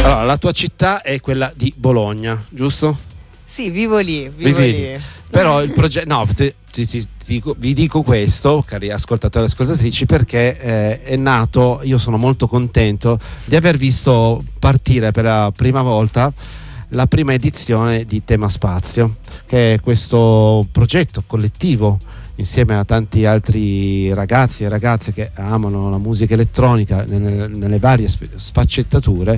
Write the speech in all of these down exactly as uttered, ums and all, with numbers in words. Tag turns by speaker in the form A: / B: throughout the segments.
A: Allora, la tua città è quella di Bologna, giusto?
B: Sì, vivo lì, vivo
A: Vivi
B: lì.
A: lì. Però il progetto, no, ti, ti, ti dico, vi dico questo, cari ascoltatori e ascoltatrici, perché eh, è nato, io sono molto contento di aver visto partire per la prima volta la prima edizione di Tema Spazio, che è questo progetto collettivo insieme a tanti altri ragazzi e ragazze che amano la musica elettronica nelle, nelle varie sfaccettature.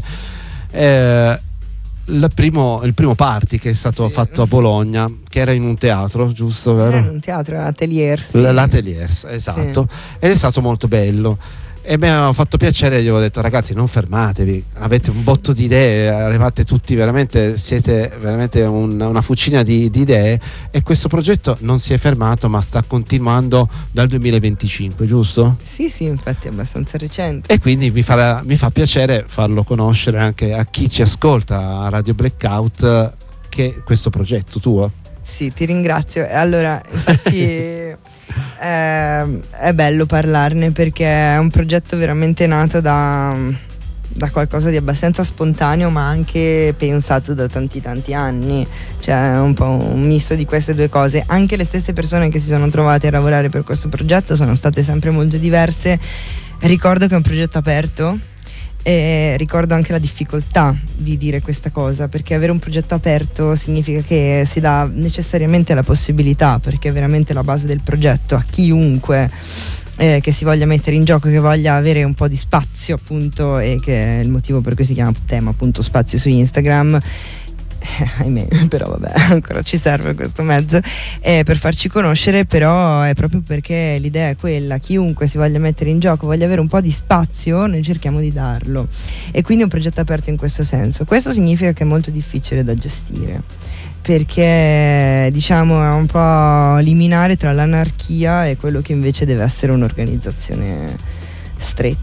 A: Eh, il, primo, il primo party che è stato
B: sì.
A: fatto a Bologna, che era in un teatro, giusto? Vero?
B: Era in un teatro, l'Ateliers.
A: L- L'Ateliers, esatto. Sì. Ed è stato molto bello. E mi ha fatto piacere, gli ho detto ragazzi non fermatevi, avete un botto di idee, arrivate tutti veramente, siete veramente un, una fucina di, di idee, e questo progetto non si è fermato ma sta continuando dal duemilaventicinque, giusto?
B: Sì sì, infatti è abbastanza recente.
A: E quindi mi fa, mi fa piacere farlo conoscere anche a chi ci ascolta a Radio Blackout, che è questo progetto tuo.
B: Sì, ti ringrazio. Allora, infatti è, è bello parlarne perché è un progetto veramente nato da, da qualcosa di abbastanza spontaneo, ma anche pensato da tanti tanti anni. Cioè è un po' un misto di queste due cose. Anche le stesse persone che si sono trovate a lavorare per questo progetto sono state sempre molto diverse. Ricordo che è un progetto aperto. E ricordo anche la difficoltà di dire questa cosa, perché avere un progetto aperto significa che si dà necessariamente la possibilità, perché è veramente la base del progetto, a chiunque eh, che si voglia mettere in gioco, che voglia avere un po' di spazio appunto, e che è il motivo per cui si chiama Tema appunto Spazio su Instagram. Eh, ahimè, però vabbè, ancora ci serve questo mezzo eh, per farci conoscere, però è proprio perché l'idea è quella: chiunque si voglia mettere in gioco, voglia avere un po' di spazio, noi cerchiamo di darlo, e quindi è un progetto aperto in questo senso. Questo significa che è molto difficile da gestire, perché diciamo è un po' liminare tra l'anarchia e quello che invece deve essere un'organizzazione stretta.